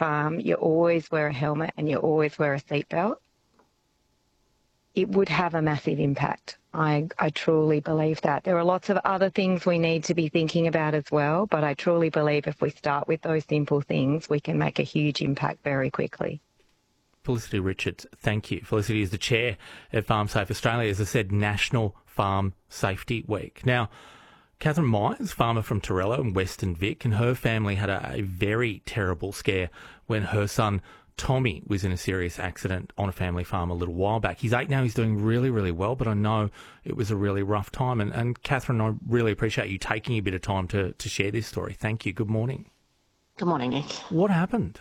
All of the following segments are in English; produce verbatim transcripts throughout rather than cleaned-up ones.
farm, you always wear a helmet and you always wear a seatbelt, it would have a massive impact. I, I truly believe that. There are lots of other things we need to be thinking about as well, but I truly believe if we start with those simple things, we can make a huge impact very quickly. Felicity Richards, thank you. Felicity is the chair of Farm Safe Australia, as I said, National Farm Safety Week. Now, Catherine Myers, farmer from Torello in Western Vic, and her family had a, a very terrible scare when her son Tommy was in a serious accident on a family farm a little while back. He's eight now, he's doing really, really well, but I know it was a really rough time. And, and Catherine, I really appreciate you taking a bit of time to, to share this story. Thank you. Good morning. Good morning, Nick. What happened?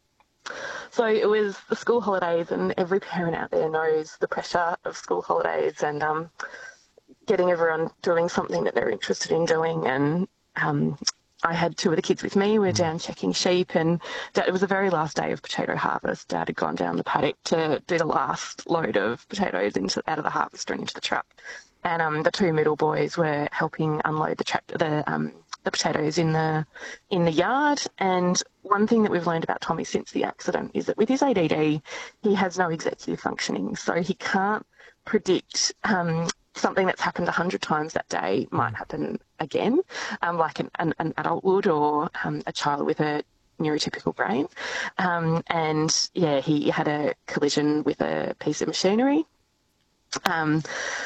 So it was the school holidays, and every parent out there knows the pressure of school holidays and um, getting everyone doing something that they're interested in doing. And um, I had two of the kids with me. We were down checking sheep, and Dad, it was the very last day of potato harvest. Dad had gone down the paddock to do the last load of potatoes into out of the harvester and into the truck. And um, the two middle boys were helping unload the tractor, the um, the potatoes in the in the yard. And one thing that we've learned about Tommy since the accident is that with his A D D, he has no executive functioning, so he can't predict um, something that's happened a hundred times that day might happen again, um, like an, an, an adult would, or um, a child with a neurotypical brain. Um, and yeah, he had a collision with a piece of machinery. Um,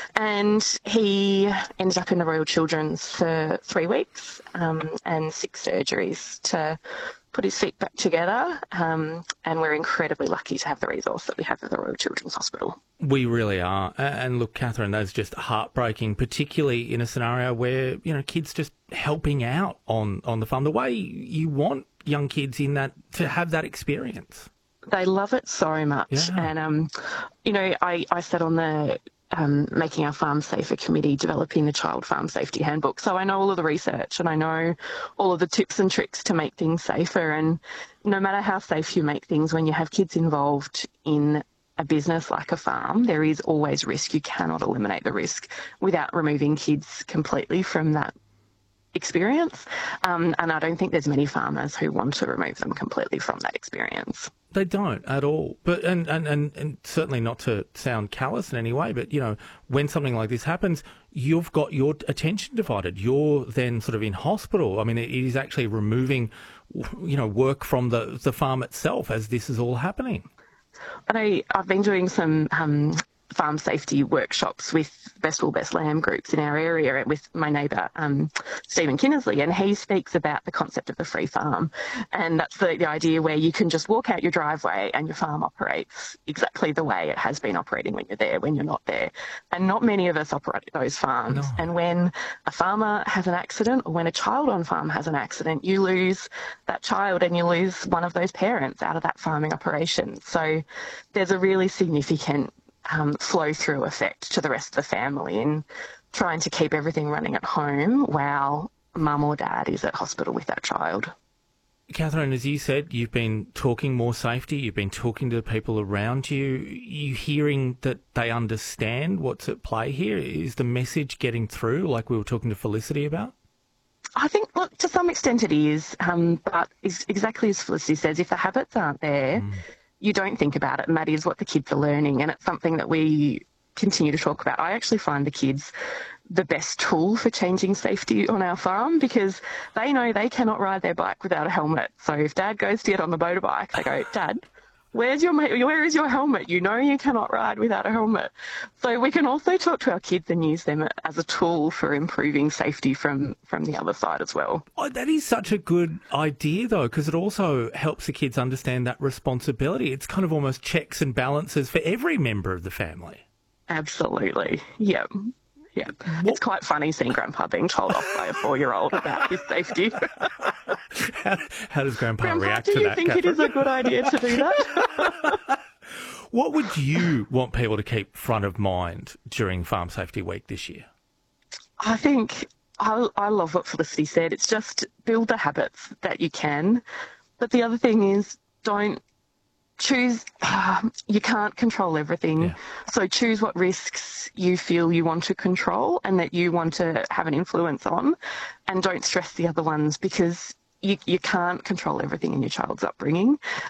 and he ended up in the Royal Children's for three weeks um, and six surgeries to put his feet back together. Um, and we're incredibly lucky to have the resource that we have at the Royal Children's Hospital. We really are. And look, Catherine, that's just heartbreaking, particularly in a scenario where, you know, kids just helping out on, on the farm, the way you want young kids in that to have that experience. They love it so much. Yeah. And, um, you know, I, I sat on the um, Making Our Farm Safer committee developing the Child Farm Safety Handbook. So I know all of the research and I know all of the tips and tricks to make things safer. And no matter how safe you make things, when you have kids involved in a business like a farm, there is always risk. You cannot eliminate the risk without removing kids completely from that experience. Um, and I don't think there's many farmers who want to remove them completely from that experience. They don't at all. But and, and, and, and certainly not to sound callous in any way, but, you know, when something like this happens, you've got your attention divided. You're then sort of in hospital. I mean, it is actually removing, you know, work from the, the farm itself as this is all happening. And I, I've been doing some um, farm safety workshops with Best Wool, Best Lamb groups in our area with my neighbour, um, Stephen Kinnersley, and he speaks about the concept of the free farm. And that's the, the idea where you can just walk out your driveway and your farm operates exactly the way it has been operating when you're there, when you're not there. And not many of us operate those farms. No. And when a farmer has an accident or when a child on farm has an accident, you lose that child and you lose one of those parents out of that farming operation. So there's a really significant Um, flow through effect to the rest of the family in trying to keep everything running at home while mum or dad is at hospital with that child. Catherine, as you said, you've been talking more safety, you've been talking to the people around you. You hearing that they understand what's at play here? Is the message getting through, like we were talking to Felicity about? I think, look, to some extent it is, um, but it's exactly as Felicity says, if the habits aren't there, mm. you don't think about it, and that is what the kids are learning, and it's something that we continue to talk about. I actually find the kids the best tool for changing safety on our farm because they know they cannot ride their bike without a helmet. So if Dad goes to get on the motorbike, they go, Dad, where's your where is your helmet? You know you cannot ride without a helmet. So we can also talk to our kids and use them as a tool for improving safety from, from the other side as well. Oh, that is such a good idea, though, because it also helps the kids understand that responsibility. It's kind of almost checks and balances for every member of the family. Absolutely. Yeah. Yeah. What? It's quite funny seeing Grandpa being told off by a four-year-old about his safety. how, how does Grandpa, Grandpa react to that, do you think Catherine? It is a good idea to do that? What would you want people to keep front of mind during Farm Safety Week this year? I think I, I love what Felicity said. It's just build the habits that you can. But the other thing is don't choose, uh, you can't control everything. Yeah. So choose what risks you feel you want to control and that you want to have an influence on, and don't stress the other ones because you, you can't control everything in your child's upbringing.